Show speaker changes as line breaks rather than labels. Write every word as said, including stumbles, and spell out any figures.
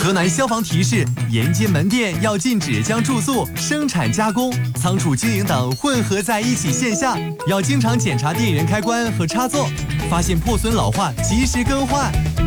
河南消防提示：沿街门店要禁止将住宿、生产加工、仓储经营等混合在一起现象，要经常检查电源开关和插座，发现破损老化及时更换。